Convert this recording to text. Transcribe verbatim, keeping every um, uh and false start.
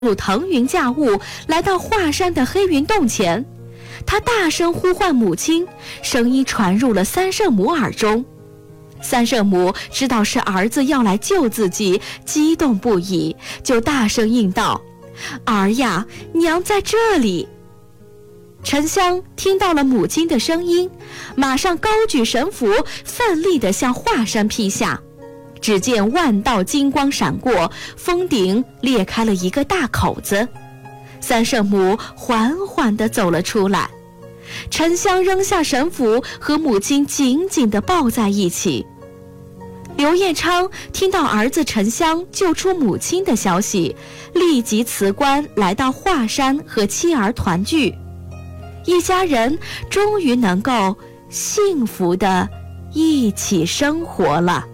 入腾云驾雾，来到华山的黑云洞前。他大声呼唤母亲，声音传入了三圣母耳中。三圣母知道是儿子要来救自己，激动不已，就大声应道：“儿呀，娘在这里。”沉香听到了母亲的声音，马上高举神斧，奋力地向华山劈下。只见万道金光闪过，峰顶裂开了一个大口子，三圣母缓缓地走了出来。沉香扔下神斧，和母亲紧紧地抱在一起。刘彦昌听到儿子沉香救出母亲的消息，立即辞官来到华山和妻儿团聚，一家人终于能够幸福地一起生活了。